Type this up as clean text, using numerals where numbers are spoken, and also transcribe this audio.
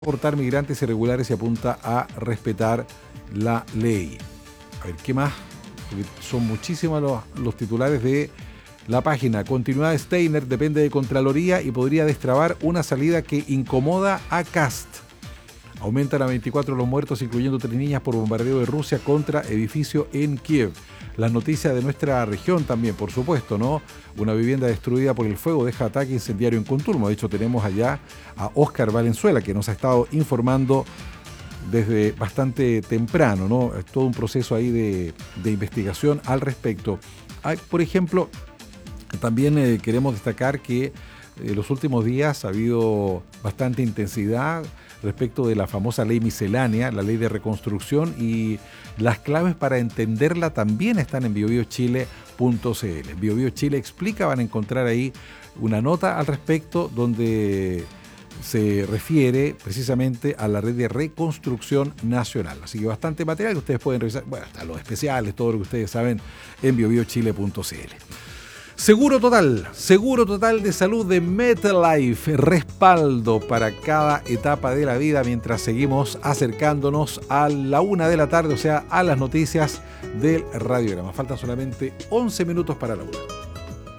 deportar migrantes irregulares y apunta a respetar la ley. A ver, ¿qué más? Porque son muchísimos los titulares de la página. Continuidad de Steiner depende de Contraloría y podría destrabar una salida que incomoda a Kast. Aumentan a 24 los muertos, incluyendo 3 niñas, por bombardeo de Rusia contra edificio en Kiev. Las noticias de nuestra región también, por supuesto, ¿no? Una vivienda destruida por el fuego deja ataque incendiario en Conturmo. De hecho, tenemos allá a Óscar Valenzuela, que nos ha estado informando desde bastante temprano, ¿no? Es todo un proceso ahí de investigación al respecto. Hay, por ejemplo, también queremos destacar que en los últimos días ha habido bastante intensidad respecto de la famosa ley miscelánea, la ley de reconstrucción, y las claves para entenderla también están en biobiochile.cl. En BioBioChile Explica van a encontrar ahí una nota al respecto donde se refiere precisamente a la red de reconstrucción nacional. Así que bastante material que ustedes pueden revisar, bueno, hasta los especiales, todo lo que ustedes saben en biobiochile.cl. Seguro total de salud de MetLife, respaldo para cada etapa de la vida mientras seguimos acercándonos a la 1 de la tarde, o sea, a las noticias del radiograma. Faltan solamente 11 minutos para la 1.